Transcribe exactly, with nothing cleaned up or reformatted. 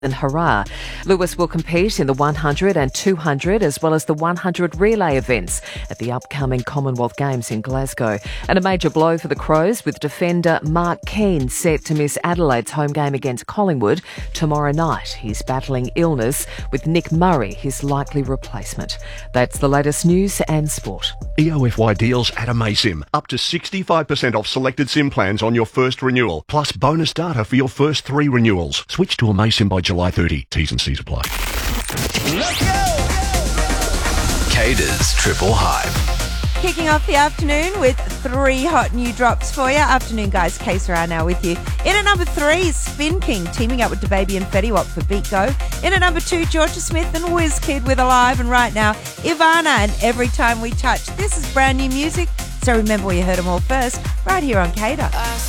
and hurrah. Lewis will compete in the one hundred and two hundred as well as the one hundred relay events at the upcoming Commonwealth Games in Glasgow. And a major blow for the Crows with defender Mark Keane set to miss Adelaide's home game against Collingwood tomorrow night. He's battling illness with Nick Murray, his likely replacement. That's the latest news and sport. E O F Y deals at Amaysim. Up to sixty-five percent off selected SIM plans on your first renewal, plus bonus data for your first three renewals. Switch to Amaysim by July thirtieth. T's and C's apply. Let's go! Cater's Triple Hype. Kicking off the afternoon with three hot new drops for you. Afternoon, guys. K Sarah now with you. In at number three, Spin King teaming up with DaBaby and Fetty Wap for Beat Go. In at number two, Georgia Smith and Wizkid with Alive. And right now, Ivana and Every Time We Touch. This is brand new music, so remember where you heard them all first, right here on Cater.